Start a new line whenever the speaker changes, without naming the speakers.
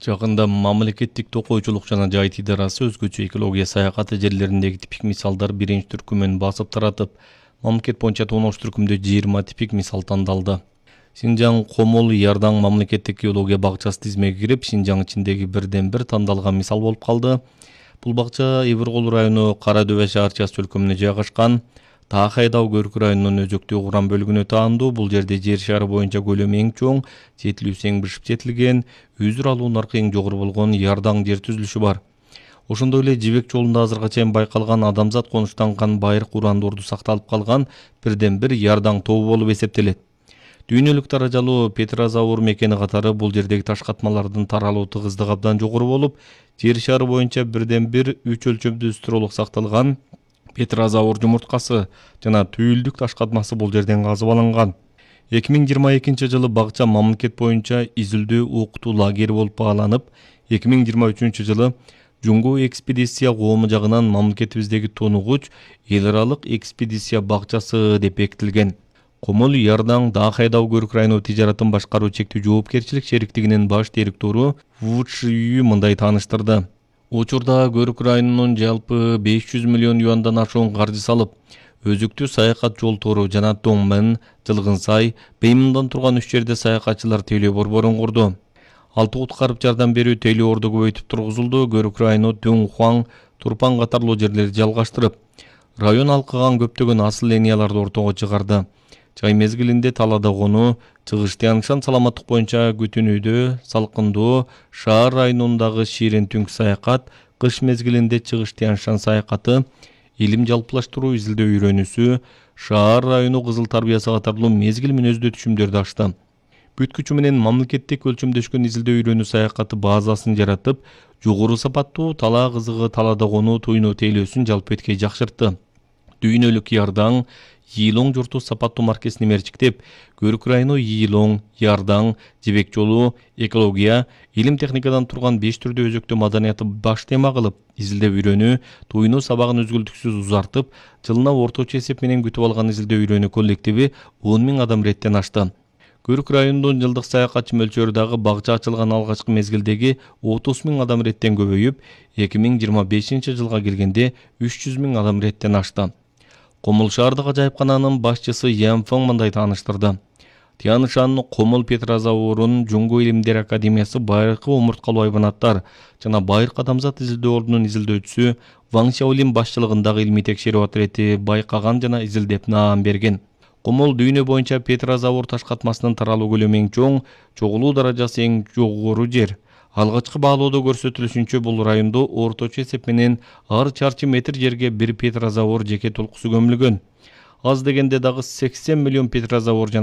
Жакында мамлекеттик токойчулук жана жайыт идарасы өзгөчө экология саякаты жерлериндеги типик мисалдар биринчи түркүмөн басып таратып, мамлекет боюнча 9 түркүмдө 20 типик мисал тандалды. Синжаң Комол Ярдаң мамлекеттик геология бакчасы тизмеге кирип, Синжаң ичиндеги бирден бир тандалган мисал болуп калды. Бул бакча Ибиркул району Кара Дөбө шаар часы өлкөмүнө жайгашкан. Таахайдау Көрүк районунун өзөктүү Курам бөлүгүнө таандуу. Бул жерде жер шары боюнча көлөмү эң чоң, жетилүүсү эң бишип жетилген, үзүр алуу наркы эң жогору болгон Ярдаң жер түзүлүшү бар. Ошондой эле Жибек жолунда азыркыга чейин байкалган адамзат конуштанган байыркы урандорду сакталып калган бирден бир Ярдаң тобу болуп эсептелет. Дүйнөлүк даражалуу Петрозавр мекени катары бул жердеги таш катмалардын таралуу тыгыздыгы абдан жогору болуп, жер шары боюнча бирден бир 3 өлчөмдүү стролок сакталган Петрозавр жумурткасы жана түйүлдүк таш катмасы бул жерден казып алынган. 2022 жылы бакча мамлекет боюнча изилдөө окутуу лагери болуп бааланып, 2023 жылы Жуңгу экспедиция коому жагынан мамлекетибиздеги тунугуч эл аралык экспедиция бакчасы деп бекитилген. Комол Ярдаң Таахайдау Көрүк району тижаратын башкаруу чектүү жоопкерчилик шериктигинин баш директору Вучи мындай тааныштырды. Учурда Көрүк районунун жалпы 500 миллион юандан ашуун каржы салып, өзүктүү саякат жолтору жана Тоңмен, Жылгынсай, Беймундан турган 3 жерде саякатчылар тейлөө борборун курду. 6 куткарып жардам берүү тейлөө орду көбөйтүп тургузулду. Көрүк району Түң-Хуаң, Турпан катарлуу жерлерди жалгаштырып, район алкыган көптөгөн асыл линияларды ортого чыгарды. Чай мезгилинде талада конуу, чыгыш Тянь-Шань саламаттык боюнча күтүнүүдө, салкындоо, шаар районундагы ширин түнк саякат, кыш мезгилинде чыгыш Тянь-Шань саякаты, илим жалпылаштыруу изилдөө үйрөнүүсү, шаар району кызыл тарбиясы катарлуу мезгил мүнөздүү түшүмдөрдү ачты. Бүт күчү менен мамлекеттик өлчөмдөшкөн изилдөө үйрөнүү саякаты базасын жаратып, жогору сапаттуу тала кызыгы талада конуу туйноо тейлөөсүн жалпы эткей жакшыртты. Дүйнөлүк Ярдаң Йилоң журту сапаттуу маркесин мерчиктеп, Көрүк району Йилоң, Ярдаң, Жибек жолу, экология, илим техникадан турган 5 түрдүү өзөктүү маданияты баш тема кылып, изилдөө үйрөнүү, туйноо сабагын үзгүлтүксүз узартып, жылына орточо эсеп менен күтүп алган изилдөө үйрөнүү коллективи 10 000 адам реттен ашты. Көрүк районунун жылдык саякатчы мөлчөрү дагы бакча ачылган алгачкы мезгилдеги 30 000 адам реттен көбөйүп, 2025 жылга келгенде 300 000 адам реттен ашты. Комол шаардык ажайыпкананын башчысы Янфың мындай тааныштырды. Тянь-Шань Комол Петрозаврдун Жуңгу илимдер академиясы байыркы омурткалуу айбанаттар жана байыркы адамзат изилдөө ордунун изилдөөчүсү Ваң Шаолин башчылыгындагы илмий текшерүү отряды байкаган жана изилдеп наам берген. Комол дүйнө боюнча Петрозавр таш катмасынын таралуу көлөмү эң чоң, чогулуу даражасы эң жогору жер. Алгачкы баалоодо көрсөтүлүшүнчө бул райондо орточо эсеп менен ар чарчы метр жерге бир Петрозавр жеке толкусу көмүлгөн. Аз дегенде дагы 80 миллион Петрозавр